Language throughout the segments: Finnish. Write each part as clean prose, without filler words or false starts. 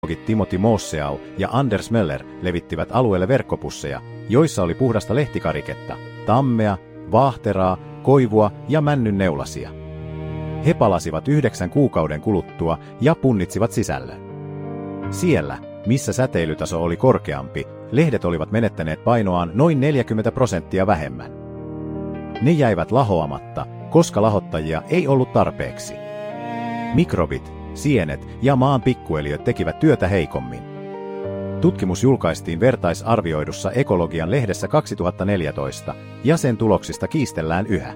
Timothy Moosseau ja Anders Möller levittivät alueelle verkkopusseja, joissa oli puhdasta lehtikariketta, tammea, vaahteraa, koivua ja männynneulasia. He palasivat 9 kuukauden kuluttua ja punnitsivat sisällön. Siellä, missä säteilytaso oli korkeampi, lehdet olivat menettäneet painoaan noin 40% vähemmän. Ne jäivät lahoamatta, koska lahottajia ei ollut tarpeeksi. Mikrobit, sienet ja maan pikkueliöt tekivät työtä heikommin. Tutkimus julkaistiin vertaisarvioidussa Ekologian lehdessä 2014, ja sen tuloksista kiistellään yhä.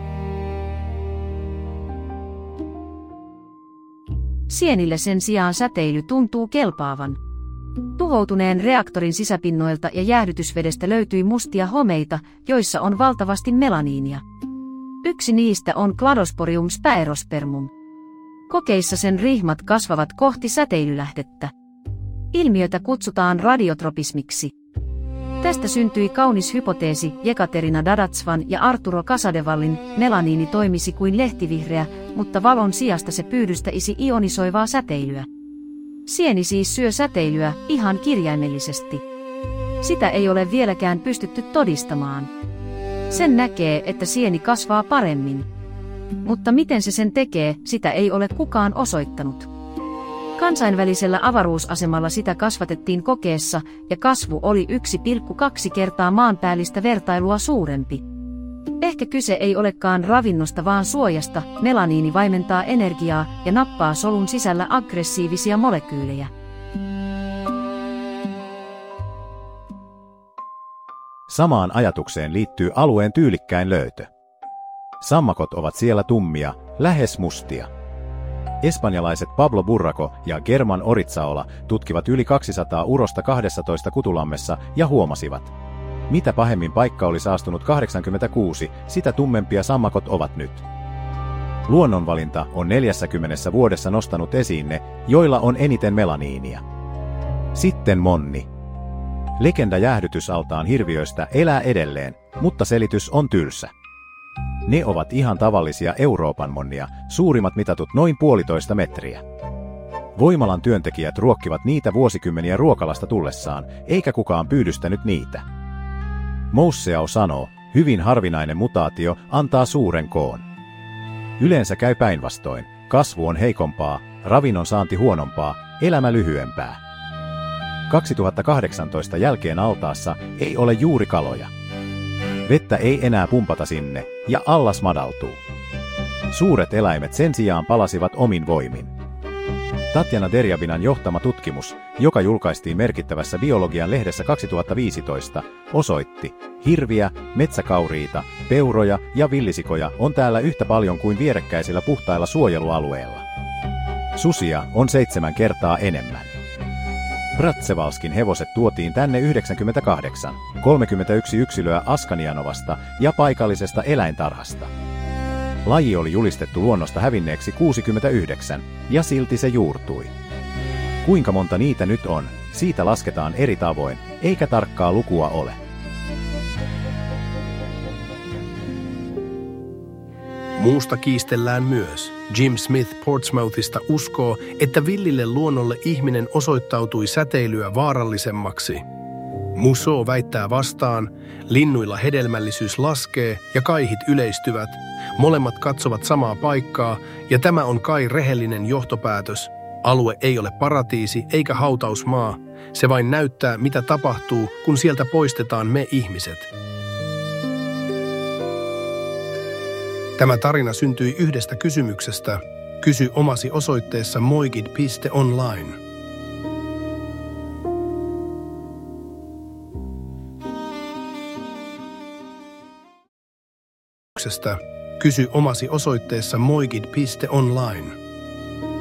Sienille sen sijaan säteily tuntuu kelpaavan. Tuhoutuneen reaktorin sisäpinnoilta ja jäähdytysvedestä löytyi mustia homeita, joissa on valtavasti melaniinia. Yksi niistä on Cladosporium sphaerospermum. Kokeissa sen rihmat kasvavat kohti säteilylähdettä. Ilmiötä kutsutaan radiotropismiksi. Tästä syntyi kaunis hypoteesi Jekaterina Dadatsvan ja Arturo Casadevallin: melaniini toimisi kuin lehtivihreä, mutta valon sijasta se pyydystäisi ionisoivaa säteilyä. Sieni siis syö säteilyä ihan kirjaimellisesti. Sitä ei ole vieläkään pystytty todistamaan. Sen näkee, että sieni kasvaa paremmin. Mutta miten se sen tekee, sitä ei ole kukaan osoittanut. Kansainvälisellä avaruusasemalla sitä kasvatettiin kokeessa, ja kasvu oli 1,2 kertaa maanpäällistä vertailua suurempi. Ehkä kyse ei olekaan ravinnosta vaan suojasta. Melaniini vaimentaa energiaa ja nappaa solun sisällä aggressiivisia molekyylejä. Samaan ajatukseen liittyy alueen tyylikkäin löytö. Sammakot ovat siellä tummia, lähes mustia. Espanjalaiset Pablo Burraco ja German Oritsaola tutkivat yli 200 urosta 12 kutulammessa ja huomasivat: mitä pahemmin paikka oli saastunut 86, sitä tummempia sammakot ovat nyt. Luonnonvalinta on 40 vuodessa nostanut esiin ne, joilla on eniten melaniinia. Sitten monni. Legenda jäähdytysaltaan hirviöistä elää edelleen, mutta selitys on tylsä. Ne ovat ihan tavallisia Euroopan monnia, suurimmat mitatut noin 1,5 metriä. Voimalan työntekijät ruokkivat niitä vuosikymmeniä ruokalasta tullessaan, eikä kukaan pyydystänyt niitä. Moosseau sanoo: hyvin harvinainen mutaatio antaa suuren koon. Yleensä käy päinvastoin, kasvu on heikompaa, ravinnon saanti huonompaa, elämä lyhyempää. 2018 jälkeen altaassa ei ole juuri kaloja. Vettä ei enää pumpata sinne, ja allas madaltuu. Suuret eläimet sen sijaan palasivat omin voimin. Tatjana Derjabinan johtama tutkimus, joka julkaistiin merkittävässä biologian lehdessä 2015, osoitti: hirviä, metsäkauriita, peuroja ja villisikoja on täällä yhtä paljon kuin vierekkäisillä puhtailla suojelualueilla. Susia on 7 kertaa enemmän. Pratsevalskin hevoset tuotiin tänne 98, 31 yksilöä Askanianovasta ja paikallisesta eläintarhasta. Laji oli julistettu luonnosta hävinneeksi 69, ja silti se juurtui. Kuinka monta niitä nyt on, siitä lasketaan eri tavoin, eikä tarkkaa lukua ole. Muusta kiistellään myös. Jim Smith Portsmouthista uskoo, että villille luonnolle ihminen osoittautui säteilyä vaarallisemmaksi. Musso väittää vastaan: linnuilla hedelmällisyys laskee ja kaihit yleistyvät. Molemmat katsovat samaa paikkaa, ja tämä on kai rehellinen johtopäätös. Alue ei ole paratiisi eikä hautausmaa. Se vain näyttää, mitä tapahtuu, kun sieltä poistetaan me ihmiset. Tämä tarina syntyi yhdestä kysymyksestä. Kysy omasi osoitteessa moigid.online. Kysy omasi osoitteessa moigid.online.